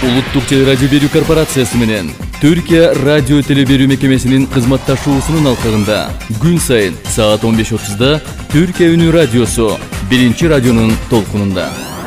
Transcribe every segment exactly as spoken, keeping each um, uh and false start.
Улуттук теле радио берүү корпорациясы менен Түркия радио теле берүү мекемесинин кызматташуусунун алкагында күн сайын саат он беш отузда Түркия үнү радиосу биринчи радионун толкунунда.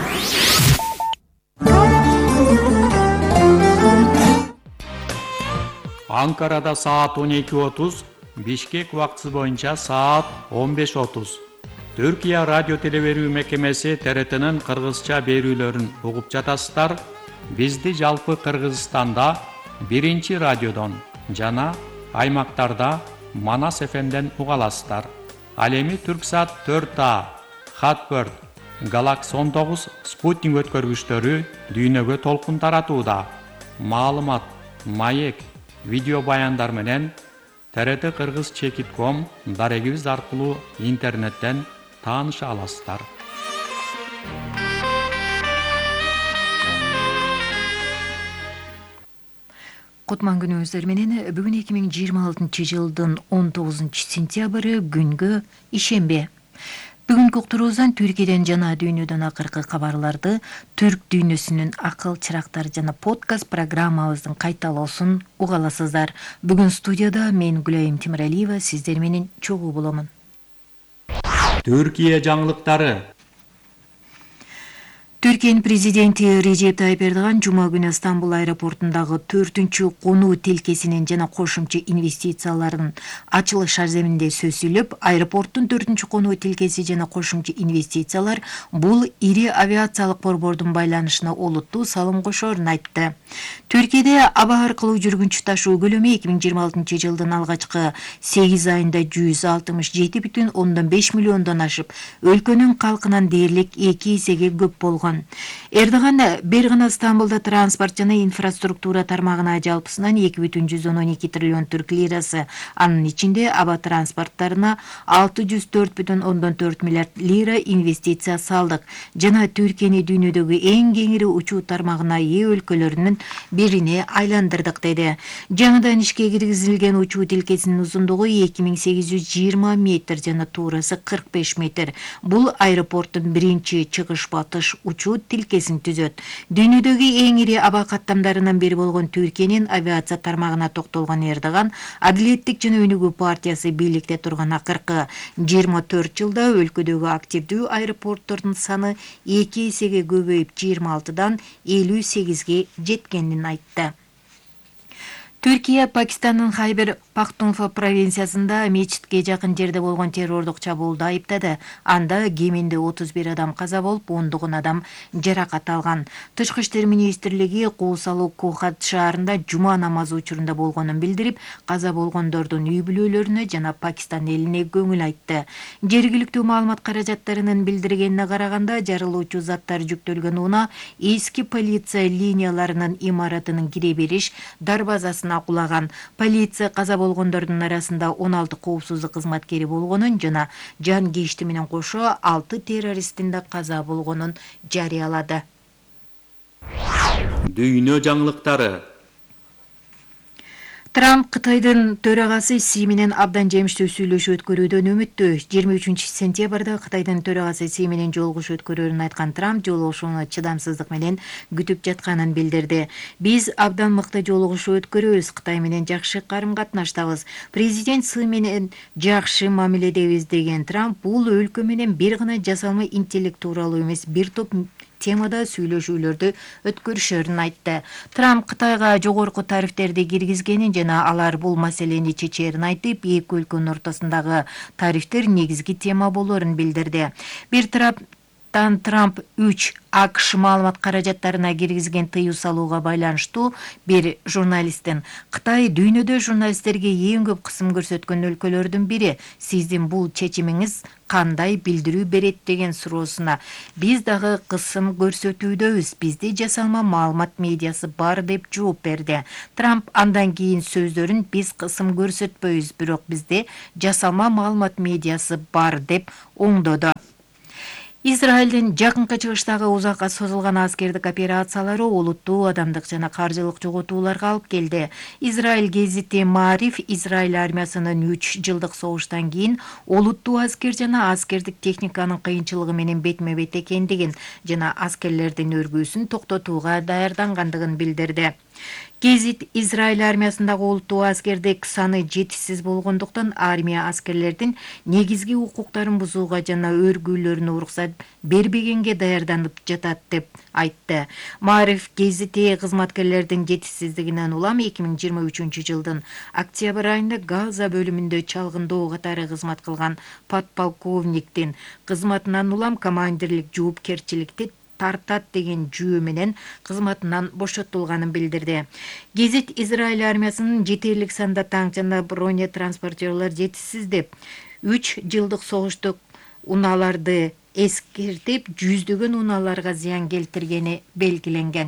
Анкарада саат он эки отуз, Бишкек убактысы боюнча саат он беш отуз. Түркия радио теле берүү мекемеси Т Р Т'нин кыргызча берүүлөрүн угуп жатасыздар. Бизди жалпы Кыргызстанда биринчи радиодон жана аймактарда Манас Ф M'ден уга аласыздар. Ал эми Түрксат төрт А, Хатберт, Галакс он тогуз спутник өткөргүчтөрү дүйнөгө толкун таратууда. Маалымат, маек, видео баяндар менен Т Р Т Кыргыз чекит точка ком дарегибиз аркылуу интернеттен тааныша аласыздар. Кутман күнүңүздөр менен бүгүн эки миң жыйырма алтынчы жылдын он тогузунчу сентябры күнгө ишембе. Бүгүнкү уктуруубуздан Түркияден жана дүйнөдөн акыркы кабарларды, түрк дүйнөсүнүн акыл чырактары жана подкаст программабыздын кайталоосун уга аласыздар. Бүгүн студияда мен Гүлайым Темиралиева сиздер менен чогуу боломун. Түркия жаңылыктары. Түркиянын президенти Режеп Тайып Эрдоган жума күнү Стамбул аэропортундагы төртүнчү конуу тилкесинин жана кошумча инвестициялардын ачылыш шарземинде сөз сүйлөп, аэропорттун төртүнчү конуу тилкеси жана кошумча инвестициялар бул ири авиациялык борбордун байланышына олуттуу салым кошоорун айтты. Түркияда аба аркылуу жүргүнчү ташуу көлөмү эки миң жыйырма алтынчы жылдын алгачкы сегиз айында жүз алтымыш жети бүтүн ондон беш миллиондон ашып, өлкөнүн калкынан дээрлик эки эсеге көп болгон. Эрдоган бир гана Стамбулда транспорт жана инфраструктура тармагына жалпысынан эки бүтүн жүздөн он эки триллион түрк лирасы, анын ичинде аба транспорттарына алты жүз төрт бүтүн ондон төрт миллиард лира инвестиция салдык жана Түркияны дүйнөдөгү эң кеңири учуу тармагына ээ өлкөлөрүнүн бирине айландырдык деди. Жаңыдан ишке киргизилген учуу тилкесинин узундугу эки миң сегиз жүз жыйырма метр жана туурасы кырк беш метр. Бул аэропорттун биринчи чыгыш-батыш учуу тилкесин түзөт. Дүйнөдөгү эң ири аба каттамдарынан бири болгон Түркиянын авиация тармагына токтолгон Эрдоган, Адилеттик жана Өнүгүү партиясы бийликте турган акыркы жыйырма төрт жылда өлкөдөгү активдүү аэропорттордун саны эки эсеге көбөйүп жыйырма алтыдан элүү сегизге жеткенин айтты. Түркия Пакистандын Хайбер Пахтунхва провинциясында мечитке жакын жерде болгон террордук чабуулду айыптады. Анда кеминде отуз бир адам каза болуп, ондогон адам жаракат алган. Тышкы иштер министрлиги Куулсалуу Кухат шаарында жума намазы учурунда болгонун билдирип, каза болгондордун үй бүлөлөрүнө жана Пакистан элине көңүл айтты. Жергиликтүү маалымат каражаттарынын билдиргенине караганда, жарылуучу заттар жүктөлгөн унаа эски полиция линияларынын имаратынын кире бериш дарбазасына кулаган. Полиция каза болгондордун арасында он алты коопсуздук кызматкери болгонун жана жан кийишти менен кошо алты террористтин да каза болгонун жарыялады. Дүйнө жаңылыктары. Трамп Кытайдын төрагасы Си менен абдан жемиштүү сүйлөшүү өткөрүүдөн үмүттүү. жыйырма үчүнчү сентябрда Кытайдын төрагасы Си менен жолугушуу өткөрөрүн айткан Трамп жолугушууну чыдамсыздык менен күтүп жатканын билдирди. Биз абдан мыкты жолугушуу өткөрөбүз, Кытай менен жакшы карым-катнаштабыз. Президент Си менен жакшы мамиледебиз деген Трамп бул өлкө менен бир гана жасалма интеллект тууралуу эмес, бир топ темада сүйлөшүүлөрдү өткөрүшөрүн айтты. Трамп Кытайга жогорку тарифтерди киргизгенин жана алар бул маселени чечээрин айтып, эки өлкөнүн ортосундагы тарифтер негизги тема болоорун билдирди. Бир тараптан Трамп үч АКШ маалымат каражаттарына киргизген тыюу салууга байланыштуу бир журналисттин Кытай дүйнөдө журналисттерге эң көп кысым көрсөткөн өлкөлөрдүн бири, сиздин бул чечимиңиз кандай билдирүү берет деген суроосуна биз дагы кысым көрсөтүүдөбүз, бизде жасалма маалымат медиасы бар деп жооп берди. Трамп андан кийин сөздөрүн биз кысым көрсөтпөйбүз, бирок бизде жасалма маалымат медиасы бар деп оңдоду. Израилдин жакынкы чыгыштагы узакка созулган аскердик операциялары олуттуу адамдык жана каржылык жоготууларга алып келди. Израиль гезити Маариф Израиль армиясынын үч жылдык согуштан кийин олуттуу аскер жана аскердик техниканын кыйынчылыгы менен бетме-бет экендигин жана аскерлердин өргүүсүн токтотууга даярдангандыгын билдирди. Гезит Израиль армиясындагы олуттуу аскердик саны жетишсиз болгондуктан армия аскерлердин негизги укуктарын бузууга жана өргүүлөрүнө уруксат бербегенге даярданып жатат деп айтты. Маариф гезити кызматкерлердин жетишсиздигинен улам эки миң жыйырма үчүнчү жылдын октябрь айында Газа бөлүмүндө чалгындоо катары кызмат кылган подполковниктин кызматынан улам командирлик жоопкерчиликти тартат деген жүйө менен кызматынан бошотулганын билдирди. Гезит Израиль армиясынын жетерлик санда танк жана бронетранспортерлор жетишсиз деп үч жылдык согуштук унааларды эскертип, жүздөгөн унааларга зыян келтиргени белгиленген.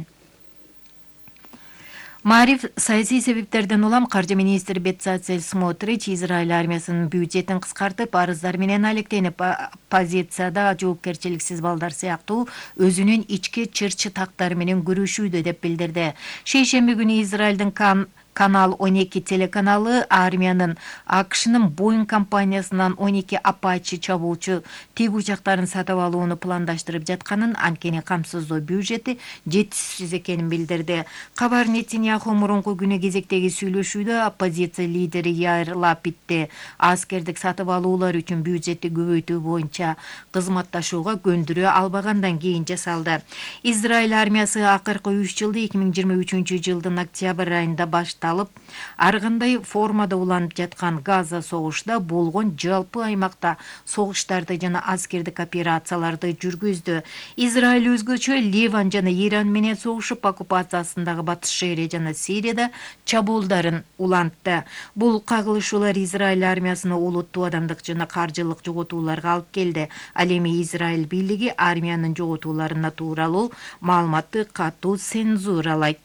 Маариф саясий себептерден улам каржы министри Бецалель Смотрич Израиль армиясынын бюджетин кыскартып, арыздар менен алектенип, позицияда жоопкерчиликсиз балдар сыяктуу өзүнүн ички чыр-чытактары менен күрөшүүдө деп билдирди. Шейшемби күнү Израилдин кан Канал он эки телеканалы армиянын АКШнын Боинг компаниясынан он эки Апачи чабуучу тиг учактарын сатып алууну пландаштырып жатканын, анткени камсыздоо бюджети жетишсиз экенин билдирди. Кабар Нетиньяху мурунку күнү кезектеги сүйлөшүүдө оппозиция лидери Яир Лапидти аскердик сатып алуулар үчүн бюджетти көбөйтүү боюнча кызматташууга көндүрө албагандан кийин жасалды. Израиль армиясы акыркы үч жылды эки миң жыйырма үчүнчү жылдын октябрь айында баштап алып, ар кандай формада уланып жаткан Газа согушта болгон жалпы аймакта согуштарды жана аскердик операцияларды жүргүздү. Израиль өзгөчө Ливан жана Иран менен согушуп, оккупациясындагы Батыш шери жана Сирияда чабуулдарын улантты. Бул кагылышуулар Израиль армиясына олуттуу адамдык жана каржылык жоготууларга алып келди. Ал эми Израиль бийлиги армиянын жоготууларына тууралуу маалыматты катуу цензуралайт.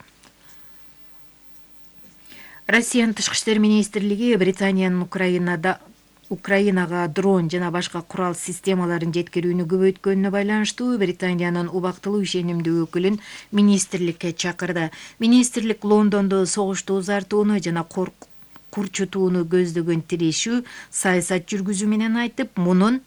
Россиянын тышкы иштер министрлиги Британиянын Украинада Украинага дрон жана башка курал системаларын жеткирүүнү көбөйткөнүнө байланыштуу Британиянын убактылуу ишенимдүү өкүлүн министрликке чакырды. Министрлик Лондондо согушту узартууну жана курчутууну көздөгөн тирешүү саясат жүргүзүү менен айтып, мунун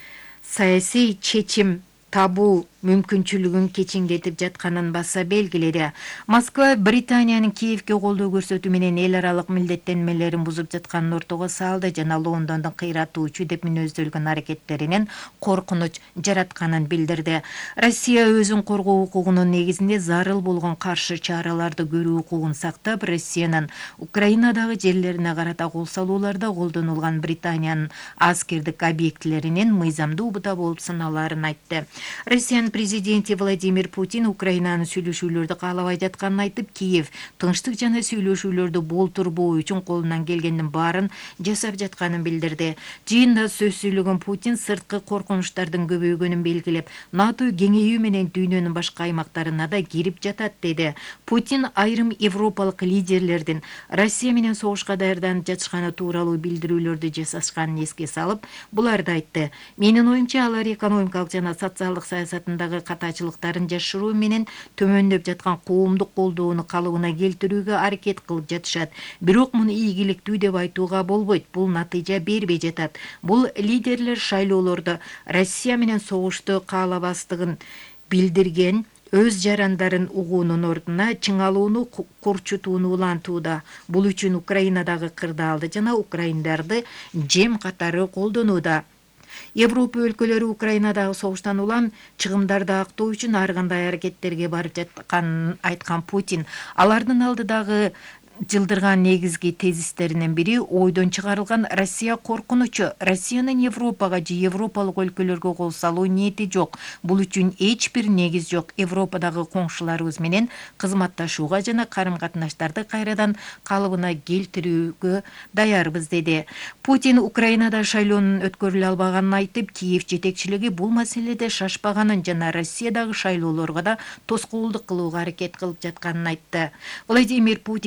саясий чечим табуу мүмкүнчүлүгүн кечиңдетип жатканын баса белгиледи. Москва Британиянын Киевге колдоо көрсөтүү менен эл аралык милдеттенмелерин бузуп жатканын ортого салды жана Лондондун кыйратуучу деп мүнөздөлгөн аракеттеринен коркунуч жаратканын билдирди. Россия өзүн коргоо укугунун негизинде зарыл болгон каршы чараларды көрүү укугун сактап, Россиянын Украинадагы жерлерине карата кол салууларда колдонулган Британиянын аскердик объектилеринин мыйзамдуу убута болуп саналарын айтты. Россиянын президенти Владимир Путин Украинанын сүйлөшүүлөрдү каалабай жатканын айтып, Киев тынчтык жана сүйлөшүүлөрдү болтурбоо үчүн колунан келгендин баарын жасап жатканын билдирди. Жыйында сөз сүйлөгөн Путин сырткы коркунучтардын көбөйгөнүн белгилеп, НАТО кеңейүү менен дүйнөнүн башка аймактарына да кирип жатат деди. Путин айрым европалык лидерлердин Россия менен согушка даярданып жатышканы тууралуу билдирүүлөрдү жасашканын эске салып, буларды айтты. Менин оюмча, алар экономикалык жана социалдык саясатындагы катачылыктарын жашыруу менен төмөндөп жаткан коомдук колдоону калыбына келтирүүгө аракет кылып жатышат. Бирок муну ийгиликтүү деп айтууга болбойт. Бул натыйжа бербей жатат. Бул лидерлер шайлоолордо Россия менен согушту каалабастыгын билдирген өз жарандарын угуунун ордуна чыңалууну курчутууну улантууда. Бул үчүн Украинадагы кырдаалды жана украиндарды жем катары колдонууда. Европа өлкөлөрү Украинадагы согуштан улам чыгымдарды актоо үчүн ар кандай аракеттерге барып жатканын айткан Путин, алардын алдыдагы жылдырган негизги тезистеринен бири ойдон чыгарылган Россия коркунучу. Россиянын Европага же европалык өлкөлөргө кол салуу ниети жок. Бул үчүн эч бир негиз жок. Европадагы коңшуларыбыз менен кызматташууга жана карым-катнаштарды кайрадан калыбына келтирүүгө даярбыз деди. Путин Украинада шайлоонун өткөрүлө албаганын айтып, Киев жетекчилиги бул маселеде шашпаганын жана Россиядагы шайлоолорго да тоскоолдук кылууга аракет кылып жатканын айтты. Владимир Путин Киев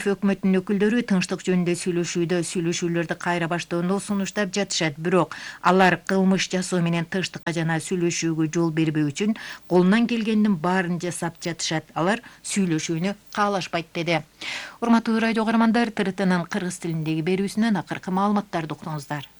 Кадыров өкмөтүнүн өкүлдөрү тынчтык жөнүндө сүйлөшүүдө сүйлөшүүлөрдү кайра баштоону сунуштап жатышат, бирок алар кылмыш жасоо менен тынчтыкка жана сүйлөшүүгө жол бербөө үчүн колунан келгендин баарын жасап жатышат. Алар сүйлөшүүнү каалашпайт деди. Урматтуу радио каармандар, ТРТнын кыргыз тилиндеги берүүсүнөн акыркы маалыматтарды уктуңуздар.